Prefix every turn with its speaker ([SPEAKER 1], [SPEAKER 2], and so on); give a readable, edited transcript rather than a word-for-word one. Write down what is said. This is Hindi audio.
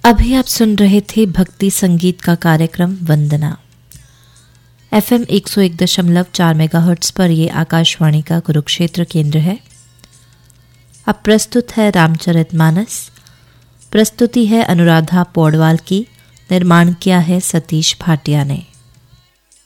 [SPEAKER 1] अभी आप सुन रहे थे भक्ति संगीत का कार्यक्रम वंदना। FM 101.4 मेगाहर्ट्ज पर ये आकाशवाणी का कुरुक्षेत्र केंद्र है। अब प्रस्तुत है रामचरितमानस। प्रस्तुति है अनुराधा पौडवाल की। निर्माण किया है सतीश भाटिया ने।